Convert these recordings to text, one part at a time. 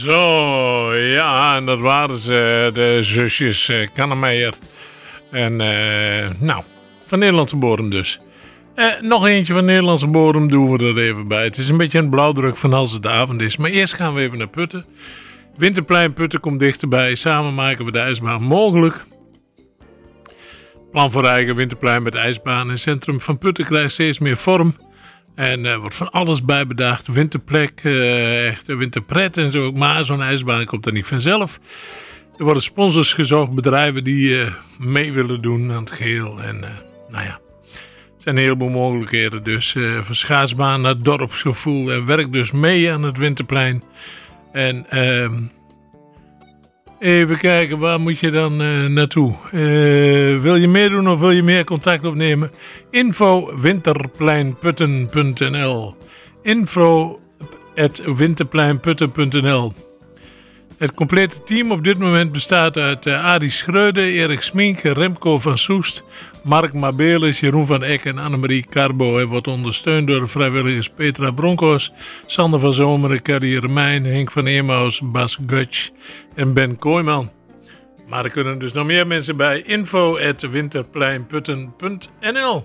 Zo, ja, en dat waren ze, de zusjes Kannemeyer. En van Nederlandse bodem dus. Nog eentje van Nederlandse bodem doen we er even bij. Het is een beetje een blauwdruk van als het de avond is. Maar eerst gaan we even naar Putten. Winterplein Putten komt dichterbij. Samen maken we de ijsbaan mogelijk. Plan voor eigen Winterplein met ijsbaan. Het centrum van Putten krijgt steeds meer vorm. En er wordt van alles bij bedacht. Winterplek, echte winterpret en zo. Maar zo'n ijsbaan komt er niet vanzelf. Er worden sponsors gezocht. Bedrijven die mee willen doen aan het geheel. En er zijn een heleboel mogelijkheden. Dus van schaatsbaan naar dorpsgevoel. En werk dus mee aan het Winterplein. En even kijken, waar moet je dan naartoe? Wil je meedoen of wil je meer contact opnemen? info@winterpleinputten.nl info@winterpleinputten.nl Het complete team op dit moment bestaat uit Arie Schreuder, Erik Smink, Remco van Soest, Mark Mabelis, Jeroen van Eck en Annemarie Carbo. En wordt ondersteund door de vrijwilligers Petra Broncos, Sander van Zomeren, Carrie Remijn, Henk van Eemaus, Bas Gutsch en Ben Kooijman. Maar er kunnen dus nog meer mensen bij. info@winterpleinputten.nl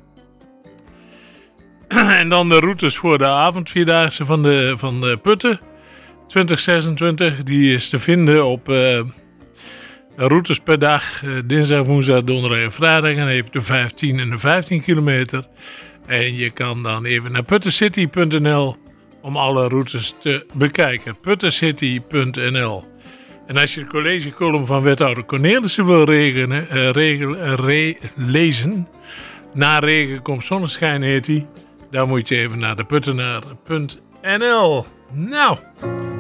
En dan de routes voor de avondvierdaagse van de Putten 2026. Die is te vinden op routes per dag. Dinsdag, woensdag, donderdag en vrijdag. En dan heb je de 15 en de 15 kilometer. En je kan dan even naar puttencity.nl om alle routes te bekijken. puttencity.nl En als je de collegecolumn van wethouder Cornelissen wil lezen. Na regen komt zonneschijn heet hij. Dan moet je even naar de puttenaar.nl. Nou...